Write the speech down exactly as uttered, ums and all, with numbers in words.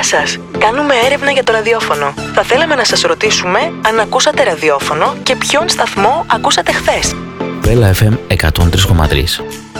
Γεια σας. Κάνουμε έρευνα για το ραδιόφωνο. Θα θέλαμε να σας ρωτήσουμε αν ακούσατε ραδιόφωνο και ποιον σταθμό ακούσατε χθες. Βέλα εφ εμ εκατόν τρία κόμμα τρία.